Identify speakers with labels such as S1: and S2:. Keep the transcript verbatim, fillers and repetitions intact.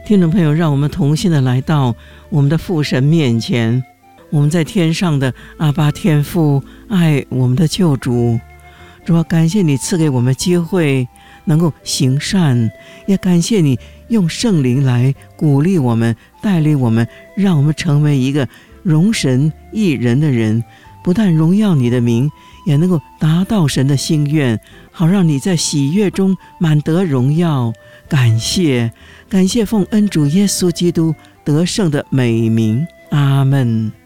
S1: 听众朋友，让我们同心的来到我们的父神面前，我们在天上的阿爸天父，爱我们的救主。主啊，感谢你赐给我们机会能够行善，也感谢你用圣灵来鼓励我们，带领我们，让我们成为一个荣神益人的人，不但荣耀你的名，也能够达到神的心愿，好让你在喜悦中满得荣耀。感谢感谢奉恩主耶稣基督得胜的美名，阿们。